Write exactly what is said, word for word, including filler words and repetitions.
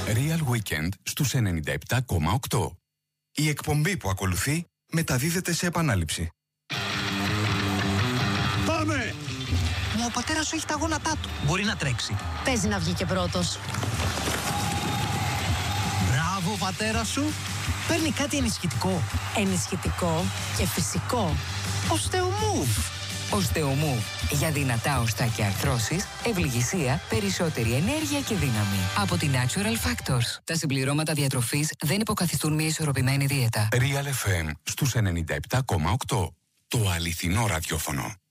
Real Weekend στους ενενήντα επτά κόμμα οκτώ. Η εκπομπή που ακολουθεί μεταδίδεται σε επανάληψη. Πάμε! Μα ο πατέρας σου έχει τα γόνατά του. Μπορεί να τρέξει. Παίζει να βγει και πρώτος. Μπράβο, ο πατέρας σου. Παίρνει κάτι ενισχυτικό. Ενισχυτικό και φυσικό. Osteomove. Osteomove. Για δυνατά οστά και αρθρώσεις, ευληγησία, περισσότερη ενέργεια και δύναμη. Από τη Natural Factors. Τα συμπληρώματα διατροφής δεν υποκαθιστούν μια ισορροπημένη δίαιτα. Real εφ εμ στους ενενήντα επτά κόμμα οκτώ. Το αληθινό ραδιόφωνο.